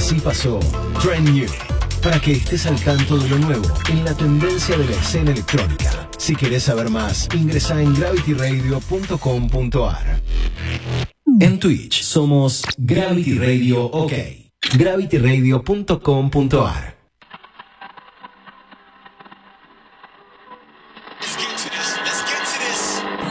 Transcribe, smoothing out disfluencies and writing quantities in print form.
Así pasó Trend New, para que estés al tanto de lo nuevo en la tendencia de la escena electrónica. Si querés saber más, ingresa en gravityradio.com.ar. En Twitch somos Gravity Radio OK. gravityradio.com.ar.